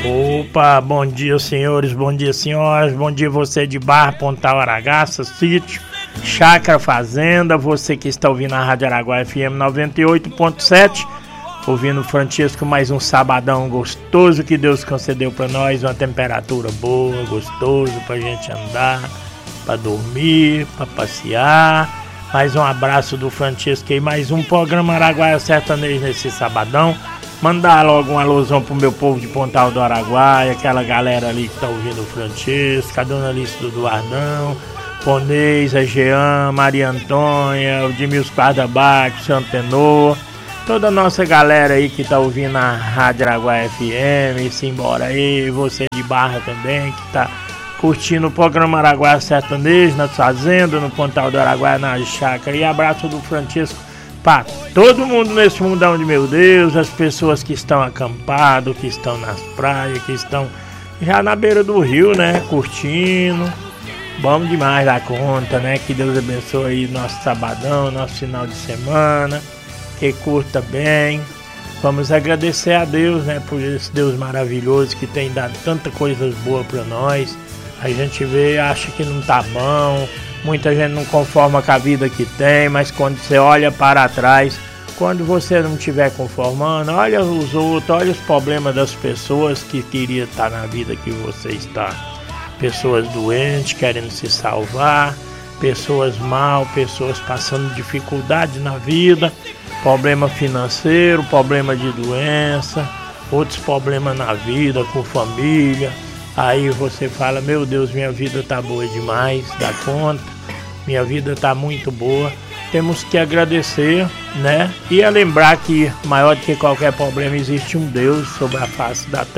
Opa, bom dia senhores, bom dia senhoras, bom dia você de Barra, Pontal, Aragaça, Sítio, Chácara, Fazenda, você que está ouvindo a Rádio Araguaia FM 98.7, ouvindo Francisco, mais um sabadão gostoso que Deus concedeu para nós, uma temperatura boa, gostoso pra gente andar, pra dormir, pra passear. Mais um abraço do Francisco e mais um programa Araguaia Sertanejo nesse sabadão. Mandar logo um alusão pro meu povo de Pontal do Araguaia, aquela galera ali que tá ouvindo o Francisco, a dona Alice do Duardão, Ponês, a Jean, Maria Antônia, o Dimilson Guarda-Baque, o Santo Tenor, toda a nossa galera aí que tá ouvindo a Rádio Araguaia FM, simbora aí, você de Barra também, que tá curtindo o programa Araguaia Sertanejo, na Fazenda, no Pontal do Araguaia, na Chácara, e abraço do Francisco para todo mundo nesse mundão de meu Deus, as pessoas que estão acampadas, que estão nas praias, que estão já na beira do rio, né, curtindo, bom demais da conta, né, que Deus abençoe aí nosso sabadão, nosso final de semana, que curta bem, vamos agradecer a Deus, né, por esse Deus maravilhoso que tem dado tanta coisas boas para nós, a gente vê, acha que não tá bom, muita gente não conforma com a vida que tem, mas quando você olha para trás, quando você não estiver conformando, olha os outros, olha os problemas das pessoas que queriam estar na vida que você está. Pessoas doentes, querendo se salvar, pessoas mal, pessoas passando dificuldade na vida, problema financeiro, problema de doença, outros problemas na vida, com família. Aí você fala, meu Deus, minha vida tá boa demais, dá conta. Minha vida tá muito boa, temos que agradecer, né? E a lembrar que maior do que qualquer problema existe um Deus sobre a face da terra.